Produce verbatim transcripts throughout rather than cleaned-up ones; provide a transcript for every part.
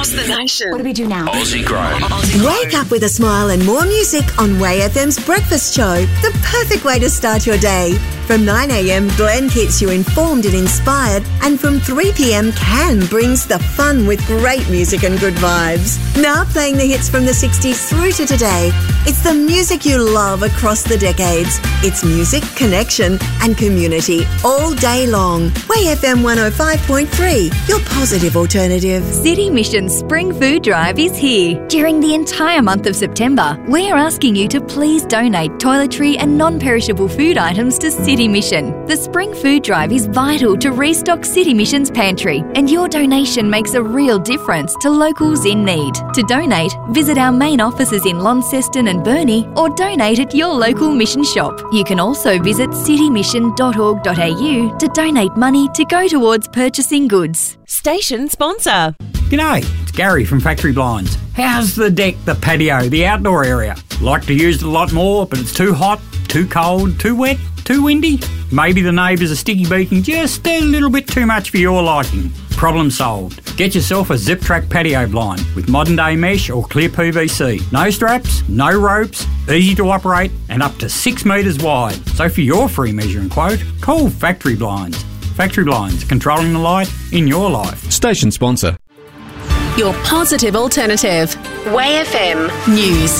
across the nation. What do we do now? Aussie Grown. Wake up with a smile and more music on Way F M's Breakfast Show, the perfect way to start your day. From nine a.m, Glenn keeps you informed and inspired, and from three p.m, Can brings the fun with great music and good vibes. Now playing the hits from the sixties through to today. It's the music you love across the decades. It's music, connection and community all day long. Way F M one oh five point three, your positive alternative. City Mission Spring Food Drive is here. During the entire month of September, we're asking you to please donate toiletry and non-perishable food items to City Mission. The Spring Food Drive is vital to restock City Mission's pantry, and your donation makes a real difference to locals in need. To donate, visit our main offices in Launceston and Burnie or donate at your local mission shop. You can also visit city mission dot org dot a u to donate money to go towards purchasing goods. Station sponsor. G'day, it's Gary from Factory Blinds. How's the deck, the patio, the outdoor area? Like to use it a lot more, but it's too hot, too cold, too wet, too windy? Maybe the neighbours are sticky beaking just a little bit too much for your liking. Problem solved. Get yourself a Zip Track patio blind with modern day mesh or clear P V C. No straps, no ropes, easy to operate and up to six metres wide. So for your free measuring quote, call Factory Blinds. Factory Blinds, controlling the light in your life. Station sponsor. Your positive alternative. Way F M News.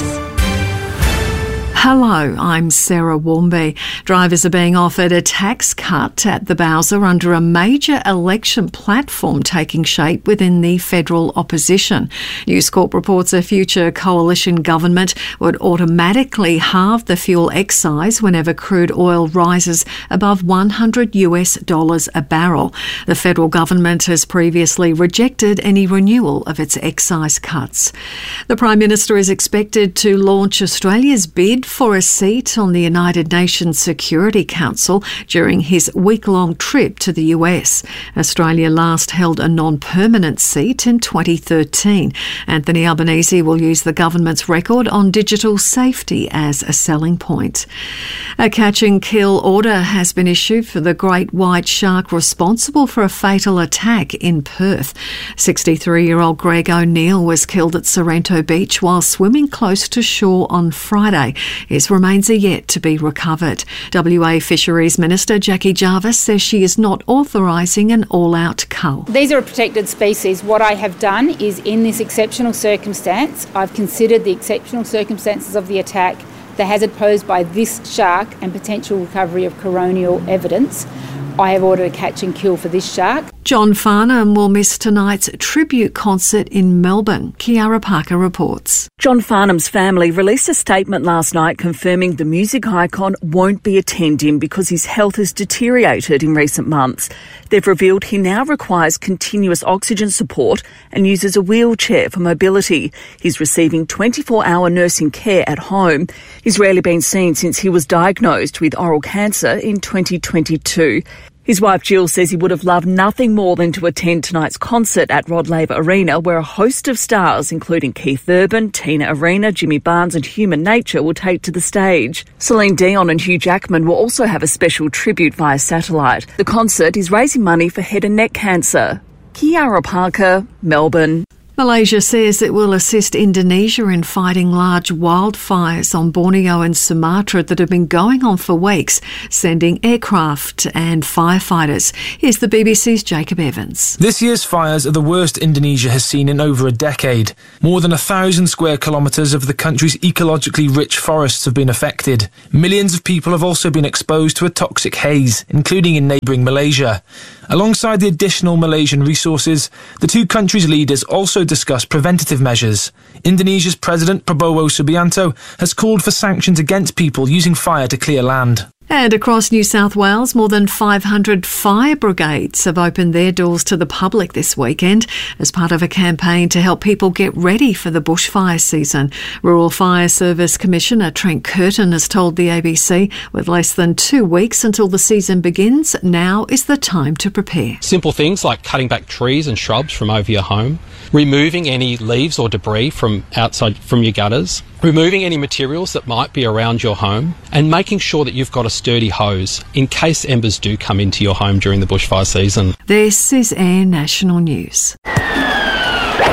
Hello, I'm Sarah Warmby. Drivers are being offered a tax cut at the Bowser under a major election platform taking shape within the federal opposition. News Corp reports a future coalition government would automatically halve the fuel excise whenever crude oil rises above one hundred US dollars a barrel. The federal government has previously rejected any renewal of its excise cuts. The Prime Minister is expected to launch Australia's bid for a seat on the United Nations Security Council during his week-long trip to the U S. Australia last held a non-permanent seat in twenty thirteen. Anthony Albanese will use the government's record on digital safety as a selling point. A catch-and-kill order has been issued for the great white shark responsible for a fatal attack in Perth. sixty-three-year-old Greg O'Neill was killed at Sorrento Beach while swimming close to shore on Friday. His remains are yet to be recovered. W A Fisheries Minister Jackie Jarvis says she is not authorising an all-out cull. These are a protected species. What I have done is, in this exceptional circumstance, I've considered the exceptional circumstances of the attack, the hazard posed by this shark and potential recovery of coronial evidence. I have ordered a catch and kill for this shark. John Farnham will miss tonight's tribute concert in Melbourne. Kiara Parker reports. John Farnham's family released a statement last night confirming the music icon won't be attending because his health has deteriorated in recent months. They've revealed he now requires continuous oxygen support and uses a wheelchair for mobility. He's receiving twenty-four hour nursing care at home. He's rarely been seen since he was diagnosed with oral cancer in twenty twenty-two. His wife Jill says he would have loved nothing more than to attend tonight's concert at Rod Laver Arena, where a host of stars, including Keith Urban, Tina Arena, Jimmy Barnes and Human Nature, will take to the stage. Celine Dion and Hugh Jackman will also have a special tribute via satellite. The concert is raising money for head and neck cancer. Kiara Parker, Melbourne. Malaysia says it will assist Indonesia in fighting large wildfires on Borneo and Sumatra that have been going on for weeks, sending aircraft and firefighters. Here's the B B C's Jacob Evans. This year's fires are the worst Indonesia has seen in over a decade. More than a thousand square kilometres of the country's ecologically rich forests have been affected. Millions of people have also been exposed to a toxic haze, including in neighbouring Malaysia. Alongside the additional Malaysian resources, the two countries' leaders also discussed preventative measures. Indonesia's President Prabowo Subianto has called for sanctions against people using fire to clear land. And across New South Wales, more than five hundred fire brigades have opened their doors to the public this weekend as part of a campaign to help people get ready for the bushfire season. Rural Fire Service Commissioner Trent Curtin has told the A B C, with less than two weeks until the season begins, now is the time to prepare. Simple things like cutting back trees and shrubs from over your home, removing any leaves or debris from outside from your gutters, removing any materials that might be around your home, and making sure that you've got a sturdy hose in case embers do come into your home during the bushfire season. This is Air National News.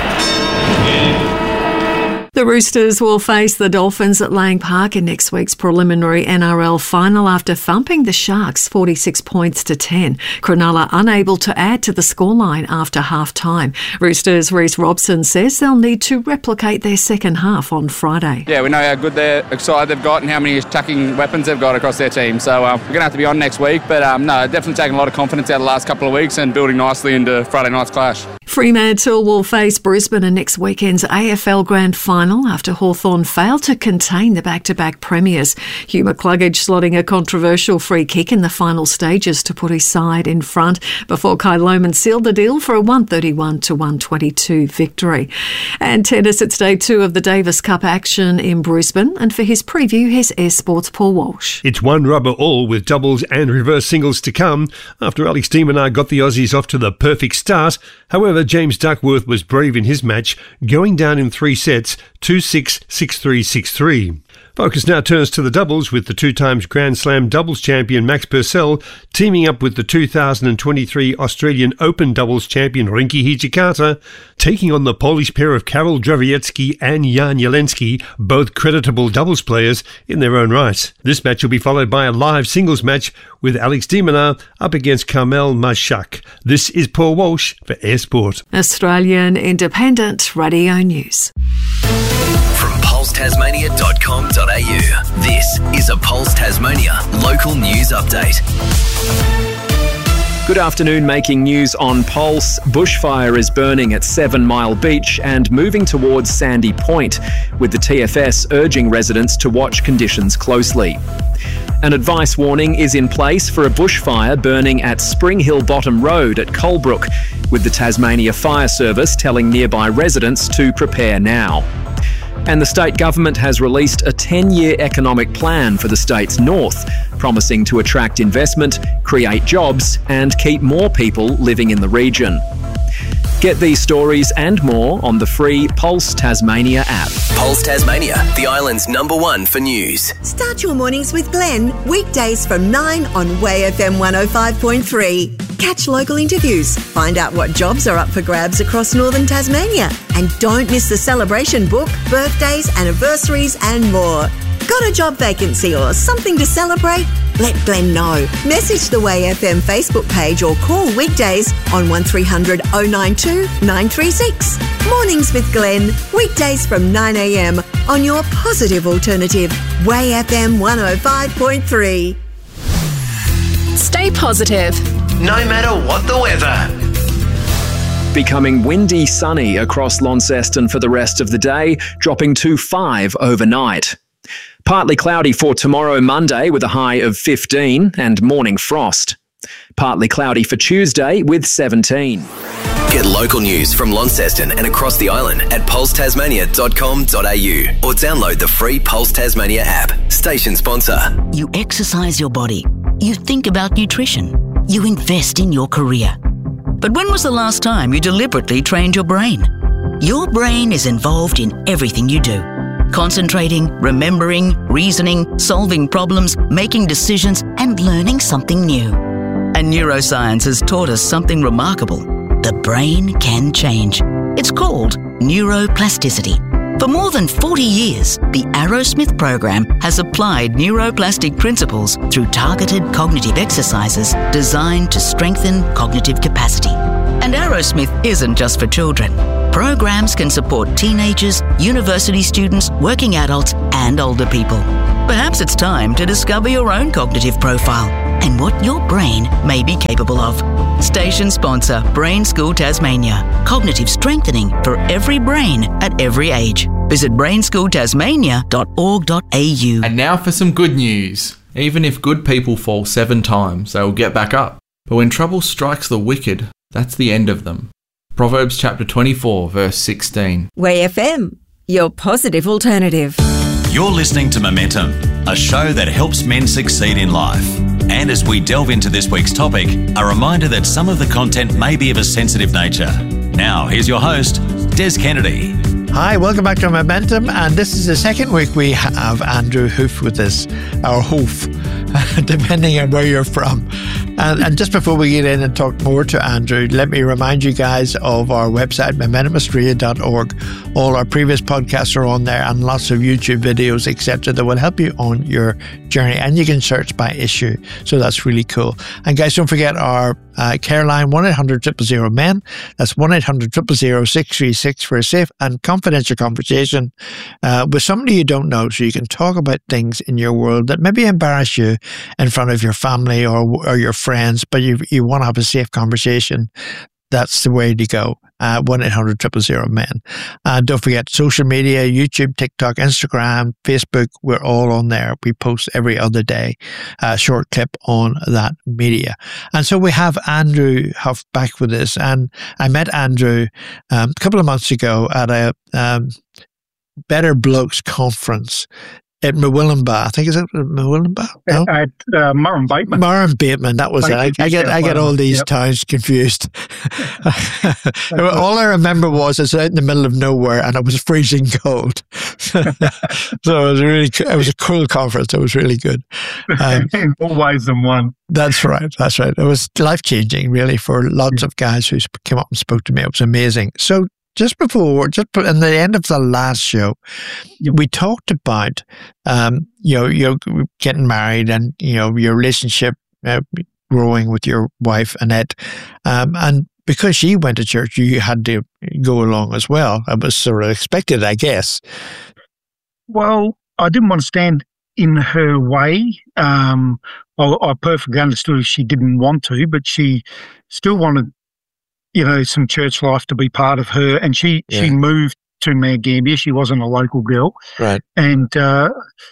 The Roosters will face the Dolphins at Lang Park in next week's preliminary N R L final after thumping the Sharks forty-six points to ten. Cronulla unable to add to the scoreline after half-time. Roosters' Reece Robson says they'll need to replicate their second half on Friday. Yeah, we know how good their side they've got and how many attacking weapons they've got across their team. So uh, we're going to have to be on next week. But um, no, definitely taking a lot of confidence out of the last couple of weeks and building nicely into Friday night's clash. Fremantle will face Brisbane in next weekend's A F L Grand Final after Hawthorn failed to contain the back-to-back premiers. Hugh McCluggage slotting a controversial free kick in the final stages to put his side in front before Kai Lohmann sealed the deal for a one thirty-one to one twenty-two victory. And tennis, it's day two of the Davis Cup action in Brisbane. And for his preview, here's Air Sports' Paul Walsh. It's one rubber all with doubles and reverse singles to come after Alex de Minaur got the Aussies off to the perfect start. However, James Duckworth was brave in his match, going down in three sets, two six, six three, six three. Focus now turns to the doubles with the two times Grand Slam doubles champion Max Purcell teaming up with the two thousand twenty-three Australian Open doubles champion Rinky Hijikata, taking on the Polish pair of Karol Drawiecki and Jan Jelensky, both creditable doubles players in their own right. This match will be followed by a live singles match with Alex de Minaur up against Carmel Mashak. This is Paul Walsh for Air Sport. Australian Independent Radio News. From pulse tasmania dot com dot a u, this is a Pulse Tasmania local news update. Good afternoon, making news on Pulse. Bushfire is burning at Seven Mile Beach and moving towards Sandy Point, with the T F S urging residents to watch conditions closely. An advice warning is in place for a bushfire burning at Spring Hill Bottom Road at Colebrook, with the Tasmania Fire Service telling nearby residents to prepare now. And the state government has released a ten-year economic plan for the state's north, promising to attract investment, create jobs, and keep more people living in the region. Get these stories and more on the free Pulse Tasmania app. Pulse Tasmania, the island's number one for news. Start your mornings with Glenn, weekdays from nine on Way F M one oh five point three. Catch local interviews, find out what jobs are up for grabs across northern Tasmania, and don't miss the celebration book, birthdays, anniversaries and more. Got a job vacancy or something to celebrate? Let Glenn know. Message the Way F M Facebook page or call weekdays on one three hundred oh nine two nine three six. Mornings with Glenn, weekdays from nine a m on your positive alternative, Way F M one oh five point three. Stay positive, no matter what the weather. Becoming windy, sunny across Launceston for the rest of the day, dropping to five overnight. Partly cloudy for tomorrow, Monday, with a high of fifteen and morning frost. Partly cloudy for Tuesday with seventeen. Get local news from Launceston and across the island at pulse tasmania dot com dot a u or download the free Pulse Tasmania app. Station sponsor. You exercise your body. You think about nutrition. You invest in your career. But when was the last time you deliberately trained your brain? Your brain is involved in everything you do. Concentrating, remembering, reasoning, solving problems, making decisions, and learning something new. And neuroscience has taught us something remarkable. The brain can change. It's called neuroplasticity. For more than forty years, the Arrowsmith program has applied neuroplastic principles through targeted cognitive exercises designed to strengthen cognitive capacity. And Arrowsmith isn't just for children. Programs can support teenagers, university students, working adults, and older people. Perhaps it's time to discover your own cognitive profile and what your brain may be capable of. Station sponsor, Brain School Tasmania. Cognitive strengthening for every brain at every age. Visit brain school tasmania dot org dot a u. And now for some good news. Even if good people fall seven times, they will get back up. But when trouble strikes the wicked, that's the end of them. Proverbs chapter twenty-four, verse sixteen. Way F M, your positive alternative. You're listening to Momentum, a show that helps men succeed in life. And as we delve into this week's topic, a reminder that some of the content may be of a sensitive nature. Now, here's your host, Des Kennedy. Hi, welcome back to Momentum, and this is the second week we have Andrew Hoof with us, or Hoof, depending on where you're from. And, and just before we get in and talk more to Andrew, let me remind you guys of our website, momentum australia dot org. All our previous podcasts are on there and lots of YouTube videos, et cetera, that will help you on your journey. And you can search by issue. So that's really cool. And guys, don't forget our uh, care line, one eight hundred zero zero men. That's one eight hundred zero zero six three six for a safe and confidential conversation uh, with somebody you don't know, so you can talk about things in your world that maybe embarrass you in front of your family or, or your friends, but you you want to have a safe conversation. That's the way to go. Uh, one eight hundred zero zero men. And don't forget social media, YouTube, TikTok, Instagram, Facebook. We're all on there. We post every other day a short clip on that media. And so we have Andrew Huff back with us. And I met Andrew um, a couple of months ago at a um, Better Blokes conference at Murwillumbah. I think is it Murwillumbah? No? At uh, Murray Bateman. Murray Bateman, that was Thank it. I, I get I get all these yep. towns confused. All I remember was it's out in the middle of nowhere and it was freezing cold. So it was really it was a cool conference. It was really good. Um, in all ways than one. That's right. That's right. It was life changing, really, for lots of guys who came up and spoke to me. It was amazing. So. Just before, just in the end of the last show, we talked about, um, you know, you're getting married and, you know, your relationship uh, growing with your wife, Annette. Um, and because she went to church, you had to go along as well. It was sort of expected, I guess. Well, I didn't want to stand in her way. Um, I, I perfectly understood if she didn't want to, but she still wanted, you know, some church life to be part of her. And she, yeah. she moved to Mount Gambier. She wasn't a local girl. Right. And uh,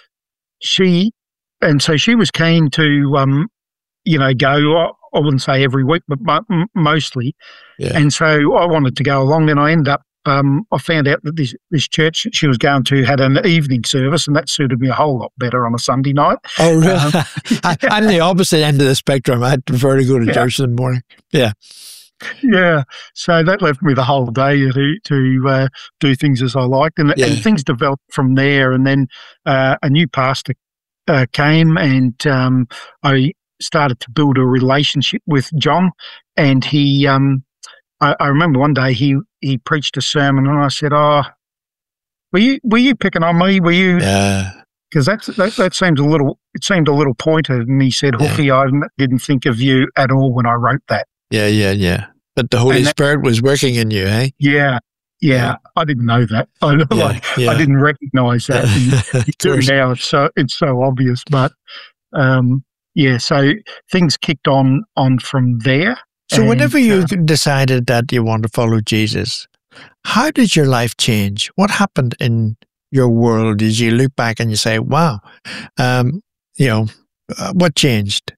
she, and so she was keen to, um, you know, go, I wouldn't say every week, but mo- mostly. Yeah. And so I wanted to go along, and I ended up, um, I found out that this, this church she was going to had an evening service, and that suited me a whole lot better on a Sunday night. Oh, really? Um, I, I'm the opposite end of the spectrum. I'd prefer to go to yeah. church in the morning. Yeah. Yeah, so that left me the whole day to to uh, do things as I liked, and, yeah. and things developed from there. And then uh, a new pastor uh, came, and um, I started to build a relationship with John. And he, um, I, I remember one day he he preached a sermon, and I said, "Oh, were you were you picking on me? Were you?" Yeah. Because that, that that seems a little it seemed a little pointed. And he said, "Hoofy, yeah. I didn't think of you at all when I wrote that." Yeah, yeah, yeah. But the Holy that, Spirit was working in you, eh? Yeah, yeah. yeah. I didn't know that. I, yeah, like, yeah. I didn't recognise that. And now it's so it's so obvious. But um, yeah, so things kicked on on from there. So and, whenever you uh, decided that you want to follow Jesus, how did your life change? What happened in your world? Did you look back and you say, "Wow," um, you know, uh, what changed?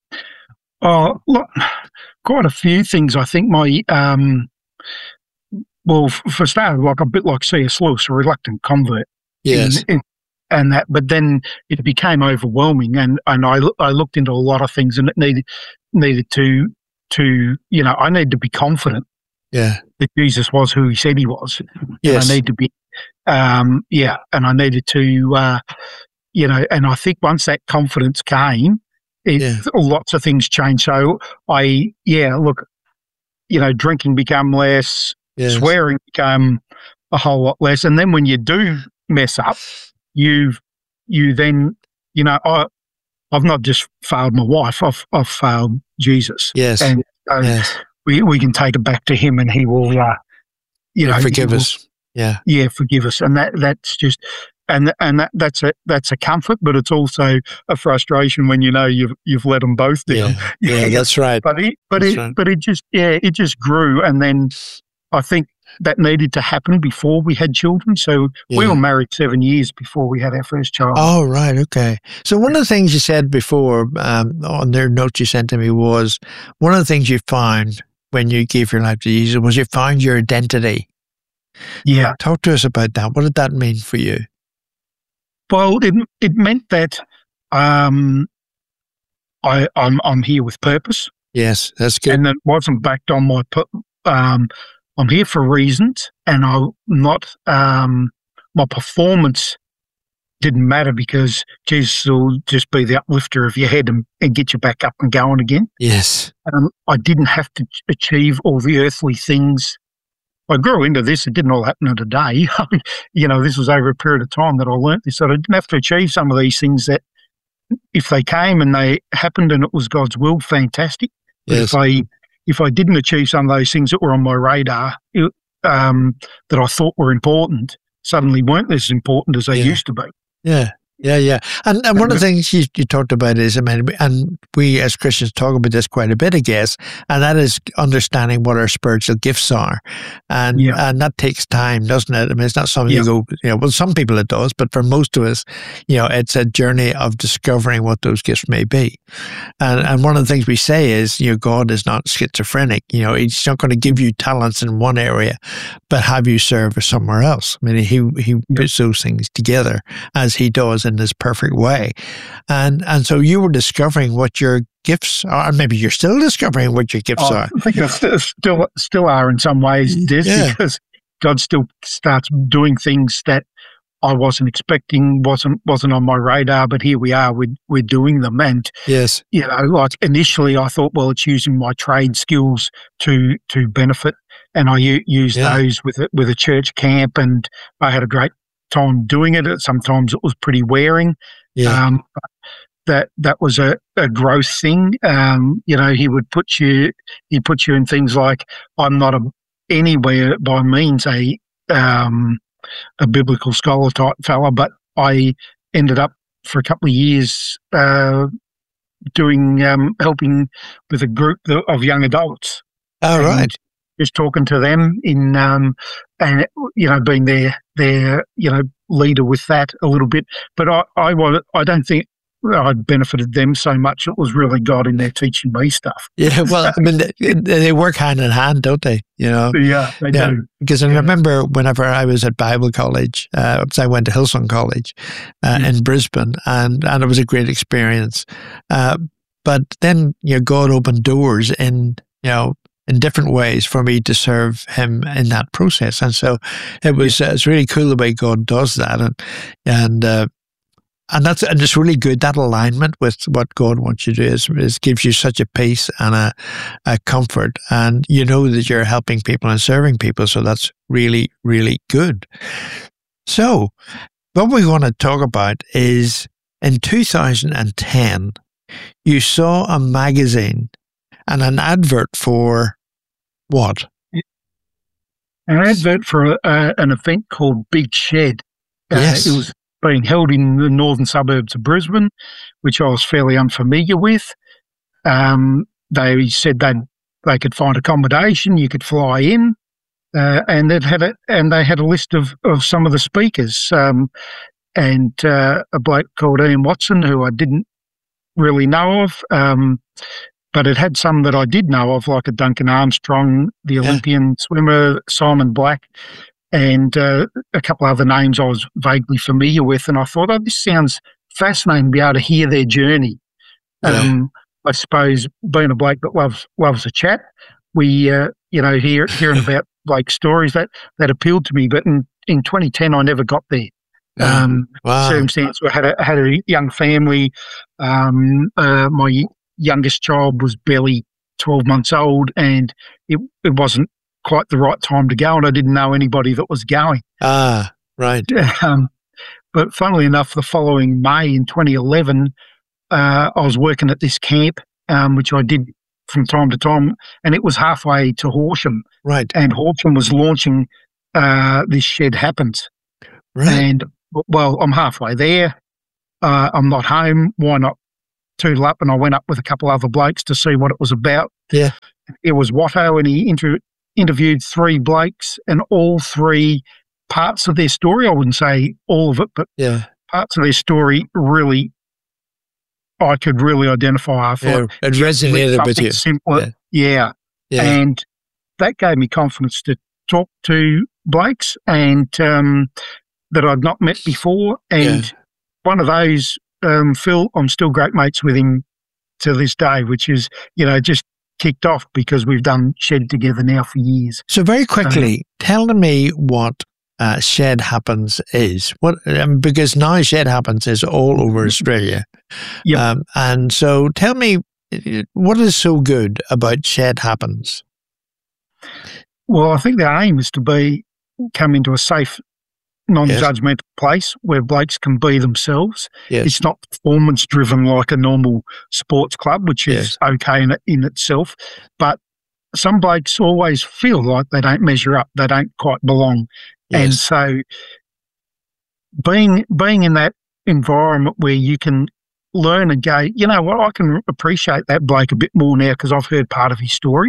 Oh, look. Quite a few things. I think my, um, well, f- for starters, like a bit like C S Lewis, a reluctant convert. Yes. In, in, and that, but then it became overwhelming, and, and I, I looked into a lot of things, and it needed needed to to you know I needed to be confident. Yeah. That Jesus was who he said he was. Yes. And I need to be, um, yeah, and I needed to, uh, you know, and I think once that confidence came. It, yeah. Lots of things changed. So I, yeah, look, you know, drinking became less, yes. swearing became a whole lot less. And then when you do mess up, you've, you then, you know, I, I've not just failed my wife, I've, I've failed Jesus. Yes. And uh, yes. we we can take it back to him, and he will, uh, you He'll know, forgive will, us. Yeah. Yeah, forgive us. And that that's just, And and that, that's a that's a comfort, but it's also a frustration when you know you've you've let them both down. Yeah, yeah that's right. But it but that's it right. but it just yeah it just grew, and then I think that needed to happen before we had children. So yeah. we were married seven years before we had our first child. Oh right, okay. So one of the things you said before um, on their notes you sent to me was one of the things you found when you gave your life to Jesus was you found your identity. Yeah, talk to us about that. What did that mean for you? Well, it it meant that um, I I'm I'm here with purpose. Yes, that's good. And it wasn't backed on my. Um, I'm here for reasons, and I'm not. Um, my performance didn't matter because Jesus will just be the uplifter of your head and, and get you back up and going again. Yes. Um, I didn't have to achieve all the earthly things. I grew into this. It didn't all happen in a day. You know, this was over a period of time that I learnt this. So I didn't have to achieve some of these things that if they came and they happened and it was God's will, fantastic. But Yes. if I if I didn't achieve some of those things that were on my radar it, um, that I thought were important, suddenly weren't as important as they Yeah. used to be. Yeah, yeah, yeah. And and one of the things you, you talked about is, I mean, and we as Christians talk about this quite a bit, I guess, and that is understanding what our spiritual gifts are. And Yeah. and that takes time, doesn't it? I mean, it's not something Yeah. you go, you know, well, some people it does, but for most of us, you know, it's a journey of discovering what those gifts may be. And and one of the things we say is, you know, God is not schizophrenic. You know, He's not going to give you talents in one area, but have you serve somewhere else. I mean, He He puts those things together as He does in this perfect way. And and so you were discovering what your gifts are, or maybe you're still discovering what your gifts Oh, are. I think I st- still still are in some ways, Des, Yeah. because God still starts doing things that I wasn't expecting, wasn't wasn't on my radar, but here we are, we're, we're doing them. And, Yes. you know, like initially I thought, well, it's using my trade skills to to benefit, and I u- used Yeah. those with a, with a church camp, and I had a great time doing it. Sometimes it was pretty wearing. Yeah. Um, but that that was a, a growth thing. Um, you know, he would put you he put you in things like, I'm not a anywhere by means a um, a biblical scholar type fella, but I ended up for a couple of years uh, doing um, helping with a group of young adults. All And right. Just talking to them in um, and you know being their their you know leader with that a little bit. But I I was I don't think I benefited them so much. It was really God in there teaching me stuff. Yeah, well, I mean, they, they work hand in hand, don't they? You know, Yeah, they do. Because I remember whenever I was at Bible college, uh, because I went to Hillsong College uh, in Brisbane, and and it was a great experience. Uh, but then you know, God opened doors in you know in different ways for me to serve Him in that process, and so it was uh, it's really cool the way God does that, and and. Uh, And that's and it's really good. That alignment with what God wants you to do is, is gives you such a peace and a, a comfort, and you know that you're helping people and serving people. So that's really, really good. So, what we want to talk about is in two thousand ten, you saw a magazine and an advert for what? An advert for uh, an event called Big Shed. Uh, Yes. It was being held in the northern suburbs of Brisbane, which I was fairly unfamiliar with. Um, they said they they could find accommodation, you could fly in, uh, and they had a and they had a list of, of some of the speakers, um, and uh, a bloke called Ian Watson, who I didn't really know of, um, but it had some that I did know of, like a Duncan Armstrong, the Olympian swimmer, Simon Black, and uh, a couple other names I was vaguely familiar with. And I thought, oh, this sounds fascinating to be able to hear their journey. Yeah. Um, I suppose being a bloke that loves loves a chat, we, uh, you know, hear, hearing about Blake's stories, that, that appealed to me. But in, in twenty ten, I never got there. Um, Wow. Circumstance, I had a, had a young family. Um, uh, my youngest child was barely twelve months old, and it, it wasn't quite the right time to go, and I didn't know anybody that was going. Ah, right. Um, but funnily enough, the following May in twenty eleven, uh, I was working at this camp, um, which I did from time to time, and it was halfway to Horsham. Right. And Horsham was launching uh, This Shed Happens. Right. And, well, I'm halfway there. Uh, I'm not home. Why not toodle up? And I went up with a couple other blokes to see what it was about. Yeah. It was Watto, and he inter- interviewed three blokes, and all three parts of their story, I wouldn't say all of it, but yeah. parts of their story really, I could really identify. I thought Yeah, it resonated with something you. Simpler. Yeah. Yeah. And that gave me confidence to talk to blokes and um, that I'd not met before. And Yeah. one of those, um, Phil, I'm still great mates with him to this day, which is, you know, just kicked off because we've done Shed together now for years. So very quickly, tell me what uh, Shed Happens is? What um, because now Shed Happens is all over Australia. Yep. Um, and so tell me, what is so good about Shed Happens? Well, I think the aim is to be come into a safe, non-judgmental yes. place where blokes can be themselves. Yes. It's not performance-driven like a normal sports club, which is yes. okay in, in itself. But some blokes always feel like they don't measure up, they don't quite belong. Yes. And so being being in that environment where you can learn and go, you know what, I can appreciate that bloke a bit more now because I've heard part of his story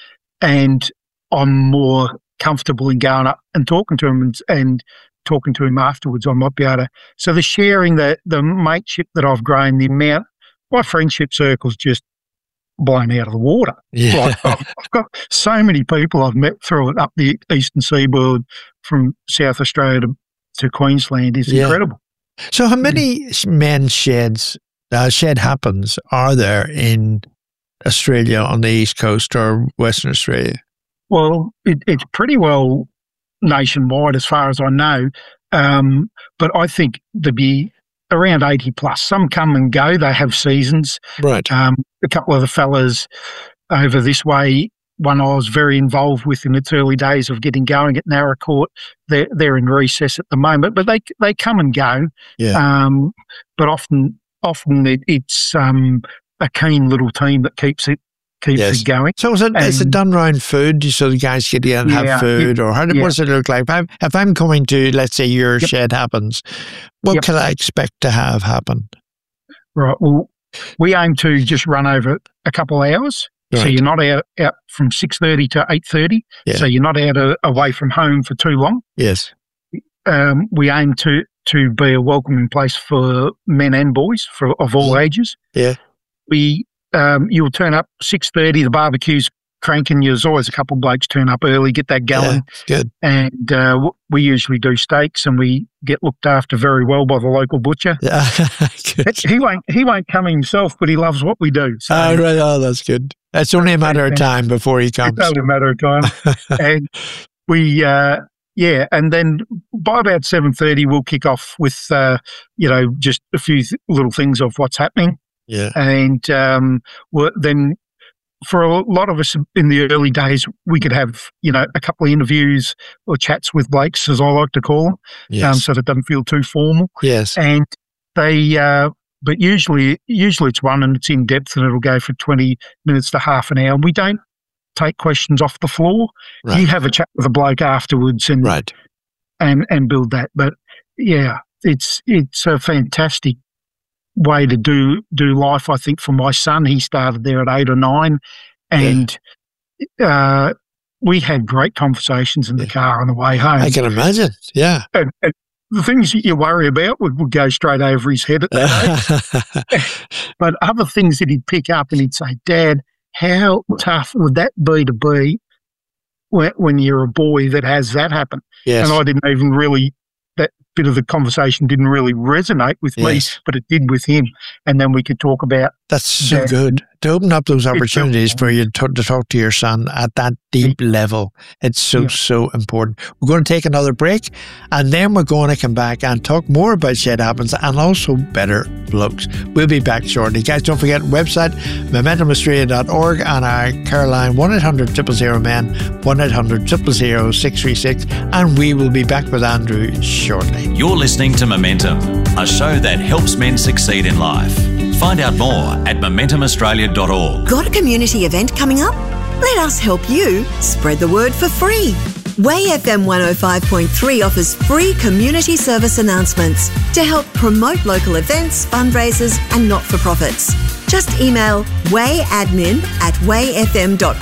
and I'm more comfortable in going up and talking to him and, and talking to him afterwards. I might be able to. So the sharing, the the mateship that I've grown, the amount, my friendship circle's just blown out of the water. Yeah. Like, I've, I've got so many people I've met through it up the eastern seaboard from South Australia to, to Queensland is yeah. incredible. So how many men's sheds, uh, Shed Happens, are there in Australia on the East Coast or Western Australia? Well, it, it's pretty well nationwide as far as I know, um, but I think there'd be around eighty plus. Some come and go. They have seasons. Right. Um, a couple of the fellas over this way, one I was very involved with in its early days of getting going at Narra Court, they're, they're in recess at the moment, but they they come and go. Yeah. Um, but often often it, it's um, a keen little team that keeps it keeps yes. it going. So is it, and, is it done around food so the guys get in and yeah, have food? It, or how, yeah. what does it look like? If I'm, if I'm coming to, let's say, your yep. Shed Happens, what yep. can I expect to have happen? Right. Well, we aim to just run over a couple of hours. Right. So you're not out, out from six thirty to eight thirty. Yeah. So you're not out uh, away from home for too long. Yes. Um, we aim to, to be a welcoming place for men and boys for of all ages. Yeah. We um, you'll turn up six thirty. The barbecue's cranking. There's always a couple of blokes turn up early, get that going. Yeah, good. And uh, w- we usually do steaks, and we get looked after very well by the local butcher. Yeah, good. He won't he won't come himself, but he loves what we do. So. Oh, right. Oh, that's good. It's only a matter of time before he comes. It's only a matter of time. And we, uh, yeah, and then by about seven thirty, we'll kick off with, uh, you know, just a few th- little things of what's happening. Yeah. And um, we're, then for a lot of us in the early days, we could have, you know, a couple of interviews or chats with blokes, as I like to call them, yes. um, so that it doesn't feel too formal. Yes. And they, uh, but usually, usually it's one and it's in depth and it'll go for twenty minutes to half an hour. We don't take questions off the floor. Right. You have a chat with a bloke afterwards and right. and and build that. But yeah, it's it's a fantastic way to do do life. I think for my son, he started there at eight or nine, and yeah. uh, we had great conversations in the yeah. car on the way home. I can imagine. Yeah. And, and the things that you worry about would, would go straight over his head at that age. But other things that he'd pick up and he'd say, Dad, how tough would that be to be when, when you're a boy that has that happen? Yes. And I didn't even really, that bit of the conversation didn't really resonate with yes. me, but it did with him. And then we could talk about That's so that. good. To open up those opportunities for you to, to talk to your son at that deep yeah. level. It's so, yeah. so important. We're going to take another break and then we're going to come back and talk more about Shed Happens and also Better Blokes. We'll be back shortly. Guys, don't forget website momentum australia dot org and our Caroline one eight hundred zero zero men, one eight hundred zero zero six three six, and we will be back with Andrew shortly. You're listening to Momentum, a show that helps men succeed in life. Find out more at momentum australia dot org. Got a community event coming up? Let us help you spread the word for free. Way F M one oh five point three offers free community service announcements to help promote local events, fundraisers and not-for-profits. Just email wayadmin at way f m dot com.